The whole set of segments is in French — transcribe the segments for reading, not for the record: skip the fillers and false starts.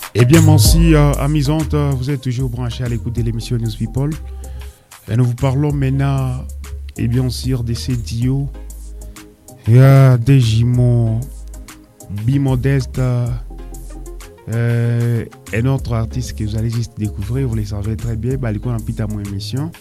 Eh bien, merci, amusante, vous êtes toujours branché à l'écoute de l'émission News People. Et nous vous parlons maintenant, et bien sûr, de ces dios. Il y a des jumeaux bimodestes. Un autre artiste que vous allez juste découvrir, vous le savez très bien, il a pita mon émission.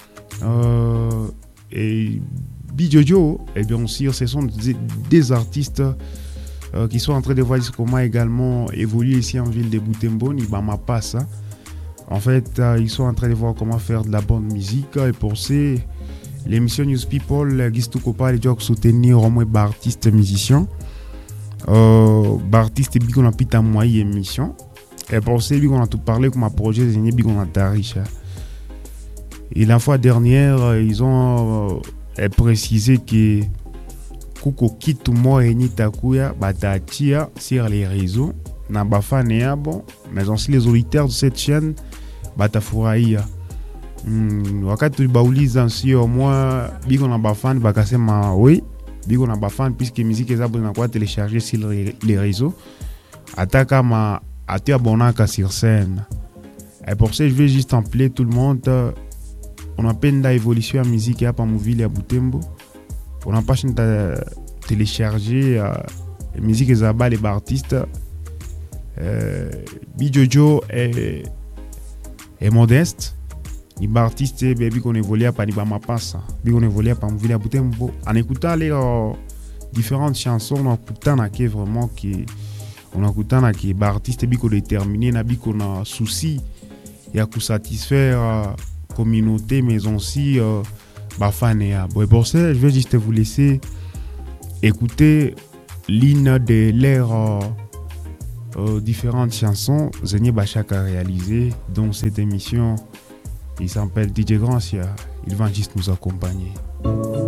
Et Bijojo, et bien sûr, ce sont des artistes qui sont en train de voir comment également évoluer ici en ville de Butembo, Nibama passe. En fait, ils sont en train de voir comment faire de la bonne musique. Et pour ça, l'émission News People, Gistou Kopa, les gens soutenir au moins artistes musiciens. Artistes et qu'on a pita moyen émission. Et pour ça, on a tout parlé comme un projet de on a tariche. Et la fois dernière, ils ont précisé que Kuko kitu mo eni takuya batatia sur les réseaux na bafane bon mais aussi les auditeurs de cette chaîne batafurahia wakati bauliza sio moi biko na bafane bakasema oui biko na bafane puisque musique ezabo na quoi télécharger sur les réseaux ataka ma ati abonaka sur scène. Et pour ça je vais juste appeler tout le monde, on appelle la évolution à musique hapa muvile ya Butembo. On n'a pas télécharger la musique des abats les artistes. Bijojo est modeste. Les artistes baby qu'on évolue pas ni ba ma passe. Bi qu'on évolue pas mvile Butembo. En écoutant les différentes chansons, on écoutant que vraiment qui on écoutant que artistes bi qu'on déterminé na bi qu'on a souci et à satisfaire communauté mais aussi Bafanea. Bon, pour ça, je vais juste vous laisser écouter l'une de leurs différentes chansons Zeni Bachak a réalisé dans cette émission. Il s'appelle DJ Grancia. Il va juste nous accompagner.